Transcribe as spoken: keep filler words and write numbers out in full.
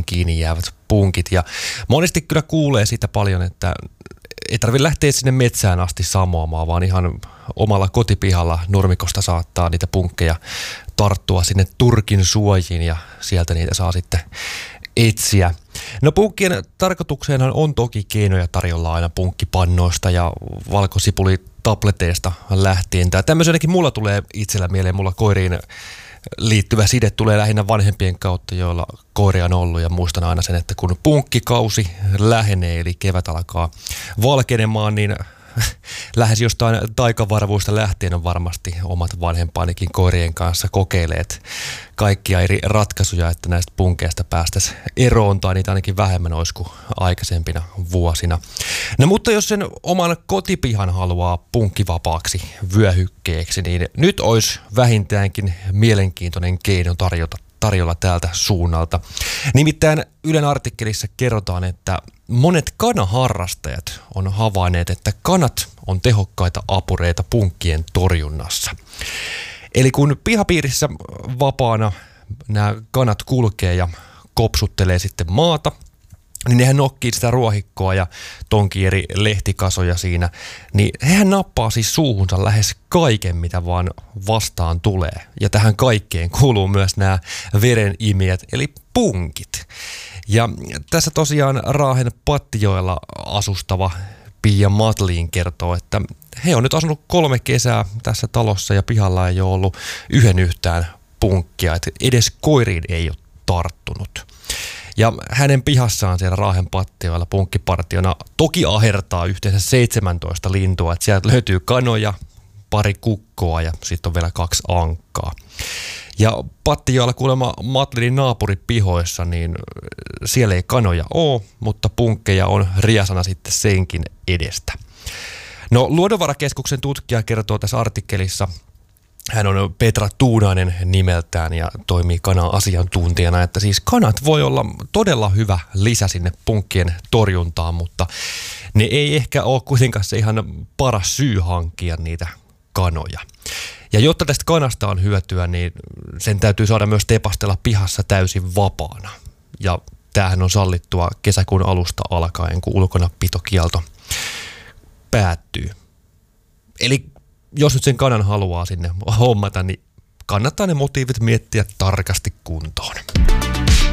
veteen kiinni jäävät punkit. Ja monesti kyllä kuulee siitä paljon, että ei tarvitse lähteä sinne metsään asti samoamaan, vaan ihan omalla kotipihalla nurmikosta saattaa niitä punkkeja tarttua sinne turkin suojiin ja sieltä niitä saa sitten etsiä. No punkkien tarkoitukseenhan on toki keinoja tarjolla aina punkkipannoista ja valkosipulitableteista lähtien. Tämä tämmöisenäkin mulla tulee itsellä mieleen, mulla koiriin liittyvä side tulee lähinnä vanhempien kautta, joilla koiria on ollut, ja muistan aina sen, että kun punkkikausi lähenee, eli kevät alkaa valkenemaan, niin lähes jostain taikavarvuista lähtien on varmasti omat vanhempaanikin koirien kanssa kokeilleet kaikkia eri ratkaisuja, että näistä punkeista päästäisiin eroon, tai niitä ainakin vähemmän olisi kuin aikaisempina vuosina. No mutta jos sen oman kotipihan haluaa punkkivapaaksi vyöhykkeeksi, niin nyt olisi vähintäänkin mielenkiintoinen keino tarjota tarjolla täältä suunnalta. Nimittäin Ylen artikkelissa kerrotaan, että monet kanaharrastajat on havainneet, että kanat on tehokkaita apureita punkkien torjunnassa. Eli kun pihapiirissä vapaana nämä kanat kulkee ja kopsuttelee sitten maata, niin nehän nokkii sitä ruohikkoa ja tonkii eri lehtikasoja siinä, niin hehän nappaa siis suuhunsa lähes kaiken, mitä vaan vastaan tulee. Ja tähän kaikkeen kuuluu myös nämä verenimijät, eli punkit. Ja tässä tosiaan Raahen Pattijoella asustava Pia Matliin kertoo, että he on nyt asunut kolme kesää tässä talossa ja pihalla ei ole ollut yhden yhtään punkkia, että edes koiriin ei ole tarttunut. Ja hänen pihassaan siellä Raahen Pattijoella punkkipartiona toki ahertaa yhteensä seitsemäntoista lintua, että sieltä löytyy kanoja, pari kukkoa ja sitten on vielä kaksi ankkaa. Ja Pattijoella kuulemma Matlinin naapuripihoissa, niin siellä ei kanoja ole, mutta punkkeja on riasana sitten senkin edestä. No Luonnonvarakeskuksen tutkija kertoo tässä artikkelissa, hän on Petra Tuunainen nimeltään ja toimii kana-asiantuntijana, että siis kanat voi olla todella hyvä lisä sinne punkkien torjuntaan, mutta ne ei ehkä ole kuitenkaan se ihan paras syy hankkia niitä kanoja. Ja jotta tästä kanasta on hyötyä, niin sen täytyy saada myös tepastella pihassa täysin vapaana. Ja tämähän on sallittua kesäkuun alusta alkaen, kun ulkonapitokielto päättyy. Eli jos nyt sen kanan haluaa sinne hommata, niin kannattaa ne motiivit miettiä tarkasti kuntoon.